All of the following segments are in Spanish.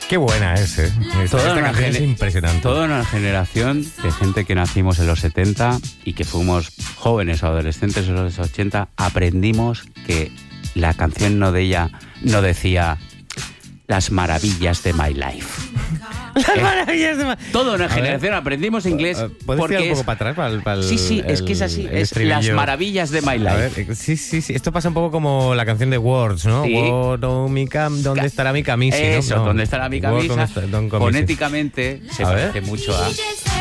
Qué buena es, ¿eh? Esta canción es impresionante. Toda una generación de gente que nacimos en los 70 y que fuimos jóvenes o adolescentes en los 80, aprendimos que la canción no decía las maravillas de my life. Las maravillas de Toda una generación aprendimos inglés. ¿Puedes tirar un poco es... para atrás? Para sí, es que es así. Es las maravillas de my life. A ver, sí. Esto pasa un poco como la canción de Words, ¿no? Sí. ¿Dónde estará mi camisa? Eso, ¿no? ¿dónde estará mi camisa? Fonéticamente se parece mucho a...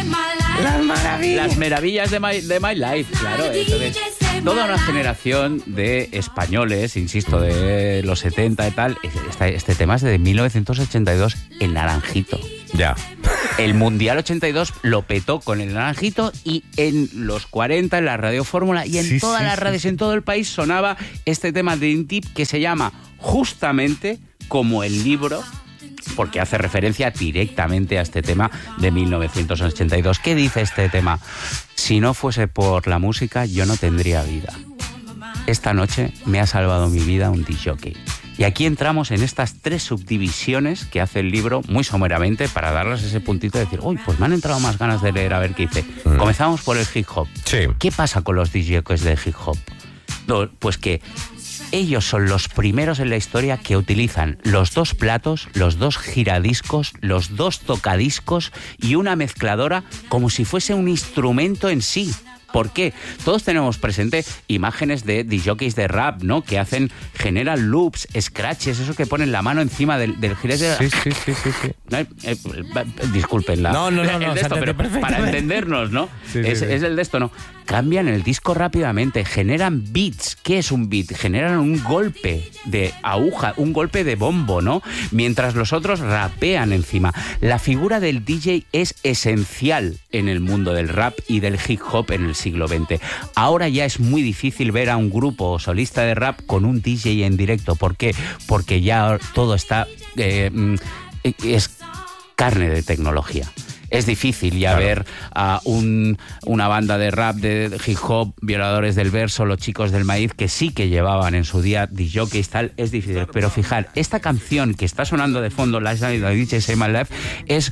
Las maravillas de my life, claro. Entonces, toda una generación de españoles, insisto, de los 70 y tal. Este tema es de 1982, el Naranjito. Ya. El Mundial 82 lo petó con el Naranjito y en los 40 en la Radio Fórmula y en todas las radios en todo el país sonaba este tema de Intip que se llama justamente como el libro, porque hace referencia directamente a este tema de 1982. ¿Qué dice este tema? Si no fuese por la música, yo no tendría vida. Esta noche me ha salvado mi vida un disc-jockey. Y aquí entramos en estas tres subdivisiones que hace el libro muy someramente para darles ese puntito de decir, uy, pues me han entrado más ganas de leer a ver qué dice. Comenzamos por el hip hop. Sí. ¿Qué pasa con los disc-jockeys de hip hop? Pues que ellos son los primeros en la historia que utilizan los dos platos, los dos giradiscos, los dos tocadiscos y una mezcladora como si fuese un instrumento en sí. ¿Por qué? Todos tenemos presente imágenes de discjockeys de rap, ¿no? Que generan loops, scratches, eso que ponen la mano encima del giradisco. Sí. Disculpenla. No. El de esto, pero para entendernos, ¿no? Es el de esto, ¿no? Cambian el disco rápidamente, generan beats. ¿Qué es un beat? Generan un golpe de aguja, un golpe de bombo, ¿no? Mientras los otros rapean encima. La figura del DJ es esencial en el mundo del rap y del hip hop en el siglo XX. Ahora ya es muy difícil ver a un grupo o solista de rap con un DJ en directo. ¿Por qué? Porque ya todo está... es carne de tecnología. Es difícil ya ver a una banda de rap, de hip hop, Violadores del Verso, Los Chicos del Maíz, que sí que llevaban en su día discjockeys, tal, es difícil. Pero fijar, esta canción que está sonando de fondo, Last Night I DJ Saved My Life,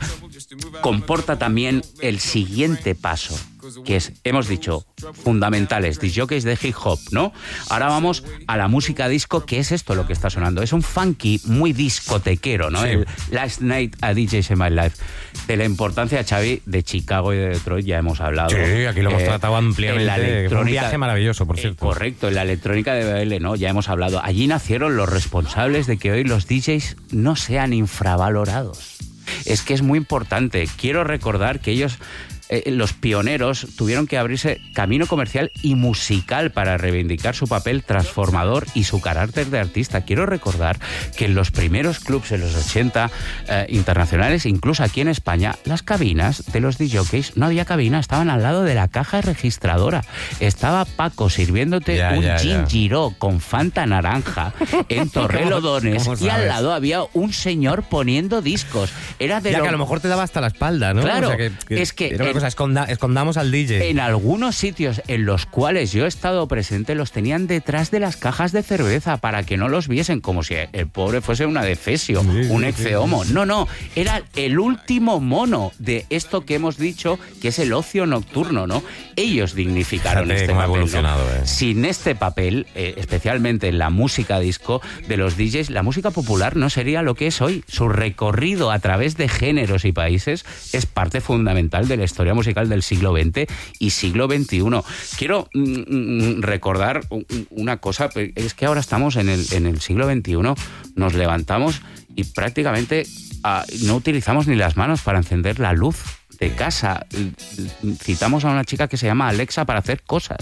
comporta también el siguiente paso, que es, hemos dicho, fundamentales, discjockeys de hip hop, ¿no? Ahora vamos a la música disco, que es esto lo que está sonando. Es un funky muy discotequero, ¿no? Sí. El Last Night a DJ Saved My Life. De la importancia, Xavi, de Chicago y de Detroit ya hemos hablado. Sí, aquí lo hemos tratado ampliamente. Fue un viaje maravilloso, por cierto. Correcto, en la electrónica de baile, ¿no? Ya hemos hablado. Allí nacieron los responsables de que hoy los DJs no sean infravalorados. Es que es muy importante. Quiero recordar que ellos... los pioneros tuvieron que abrirse camino comercial y musical para reivindicar su papel transformador y su carácter de artista. Quiero recordar que en los primeros clubs en los 80 internacionales, incluso aquí en España, las cabinas de los discjockeys, no había cabina, estaban al lado de la caja registradora. Estaba Paco sirviéndote un gin giró con Fanta naranja en Torrelodones y al lado había un señor poniendo discos. Era de que a lo mejor te daba hasta la espalda, ¿no? Claro, o sea, es que escondamos al DJ. En algunos sitios en los cuales yo he estado presente los tenían detrás de las cajas de cerveza para que no los viesen, como si el pobre fuese una defesio, un ex-homo. No, era el último mono de esto que hemos dicho que es el ocio nocturno, ¿no? Ellos dignificaron este papel, ¿no? Sin este papel, especialmente en la música disco de los DJs, la música popular no sería lo que es hoy. Su recorrido a través de géneros y países es parte fundamental de la historia musical del siglo XX y siglo XXI. Quiero recordar una cosa, es que ahora estamos en el siglo XXI, nos levantamos y prácticamente no utilizamos ni las manos para encender la luz de casa. Citamos a una chica que se llama Alexa para hacer cosas.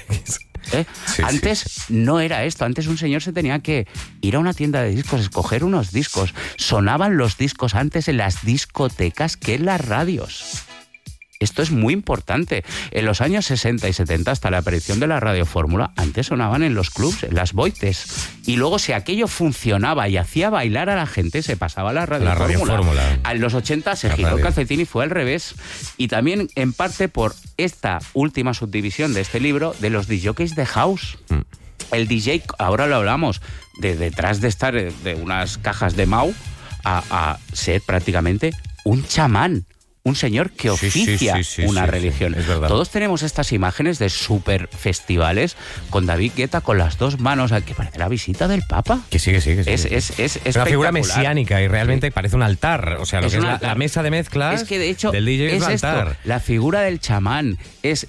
Antes no era esto. Antes un señor se tenía que ir a una tienda de discos, escoger unos discos. Sonaban los discos antes en las discotecas que en las radios. Esto es muy importante. En los años 60 y 70, hasta la aparición de la Radio Fórmula, antes sonaban en los clubs, en las boites. Y luego, si aquello funcionaba y hacía bailar a la gente, se pasaba a la Radio Fórmula. En los 80 se giró el calcetín y fue al revés. Y también, en parte, por esta última subdivisión de este libro, de los discjockeys de house. El DJ, ahora lo hablamos, de detrás de estar de unas cajas de Mau, a ser prácticamente un chamán. Un señor que oficia una religión. Es verdad. Todos tenemos estas imágenes de super festivales con David Guetta con las dos manos, que parece la visita del Papa. Que sí. Es una figura mesiánica y realmente parece un altar. O sea, lo que es la mesa de mezclas es que de hecho del DJ es un altar. Esto, la figura del chamán es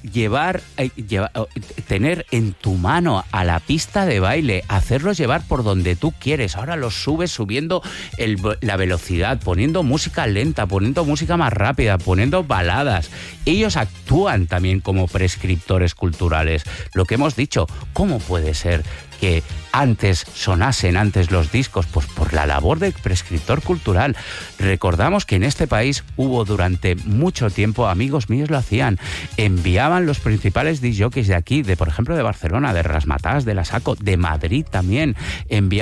tener en tu mano a la pista de baile, hacerlos llevar por donde tú quieres. Ahora los subes subiendo la velocidad, poniendo música lenta, poniendo música más rápida, poniendo baladas. Ellos actúan también como prescriptores culturales. Lo que hemos dicho, ¿cómo puede ser que sonasen antes los discos? Pues por la labor de prescriptor cultural. Recordamos que en este país hubo durante mucho tiempo, amigos míos lo hacían, enviaban los principales disc jockeys de aquí, por ejemplo de Barcelona, de Razzmatazz, de La Saco, de Madrid también, enviaban